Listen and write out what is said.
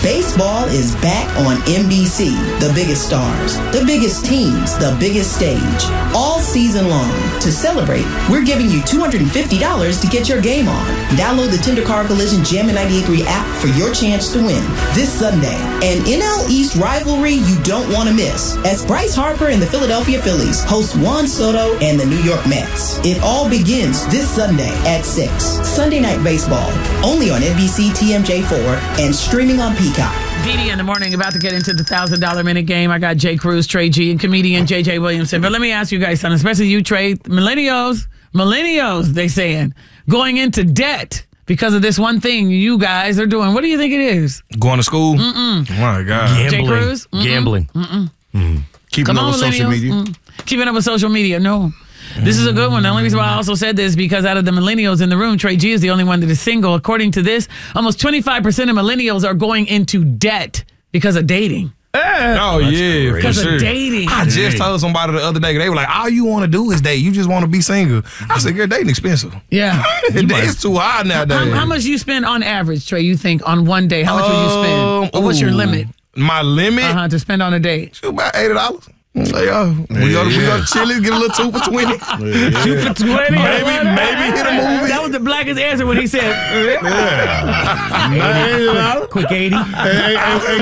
Baseball is back on NBC. The biggest stars, the biggest teams, the biggest stage. All season long. To celebrate, we're giving you $250 to get your game on. Download the Tender Car Collision Jammin' 98.3 app for your chance to win this Sunday. An NL East rivalry you don't want to miss, as Bryce Harper and the Philadelphia Phillies host Juan Soto and the New York Mets. It all begins this Sunday at 6. Sunday Night Baseball, only on NBC TMJ4 and streaming on Peacock. Didi in the morning, about to get into the $1,000 minute game. I got Jay Cruz, Trey G, and comedian JJ Williamson. But let me ask you guys something, especially you, Trey. Millennials, they saying, going into debt because of this one thing you guys are doing. What do you think it is? Going to school? Oh my God. Jay Cruz? Gambling. Keeping up with social media? Keeping up with social media, no. This is a good one. The only reason why I also said this is because out of the millennials in the room, Trey G is the only one that is single. According to this, almost 25% of millennials are going into debt because of dating. Oh, yeah, Because for sure. of dating. I just told somebody the other day, they were like, all you want to do is date. You just want to be single. I said, girl, dating expensive. Yeah. It's too high nowadays. How much you spend on average, Trey, you think, on one day? How much would you spend? Or what's your limit? My limit? To spend on a date? About $80. We go to Chili's, get a little 2 for $20. 2 for $20. Maybe hit a movie. That was the blackest answer when he said, Quick 80.